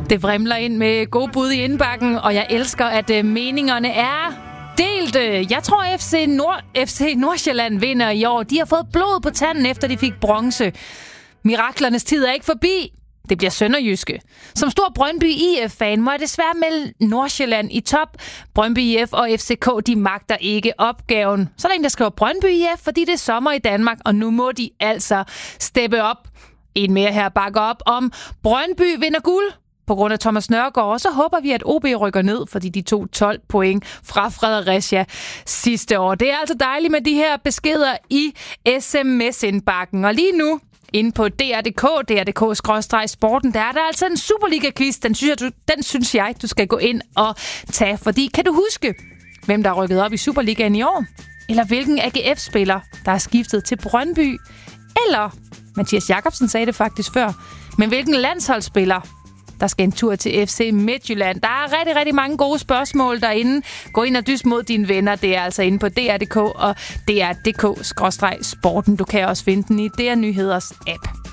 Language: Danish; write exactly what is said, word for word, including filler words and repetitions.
Det vrimler ind med gode bud i indbakken, og jeg elsker, at øh, meningerne er delt. Jeg tror, F C, Nord- F C Nordsjælland vinder i år. De har fået blod på tanden, efter de fik bronze. Miraklernes tid er ikke forbi. Det bliver sønderjyske. Som stor Brøndby I F-fan må jeg desværre melde Nordsjælland i top. Brøndby I F og F C K, de magter ikke opgaven. Så længe der skriver Brøndby I F, fordi det er sommer i Danmark, og nu må de altså steppe op. En mere her bakker op om Brøndby vinder guld på grund af Thomas Nørgaard, og så håber vi, at O B rykker ned, fordi de tog tolv point fra Fredericia sidste år. Det er altså dejligt med de her beskeder i sms-indbakken. Og lige nu, inde på D R punktum d k, d r punktum d k skråstreg sporten, der er der altså en Superliga-quiz. Den synes, jeg, du, den synes jeg, du skal gå ind og tage, fordi kan du huske, hvem der er rykket op i Superligaen i år? Eller hvilken A G F-spiller, der er skiftet til Brøndby? Eller, Mathias Jakobsen sagde det faktisk før, men hvilken landsholdsspiller, der skal en tur til F C Midtjylland? Der er rigtig, rigtig mange gode spørgsmål derinde. Gå ind og dys mod dine venner. Det er altså inde på D R punktum d k og d r punktum d k skråstreg sporten. Du kan også finde den i D R Nyheders app.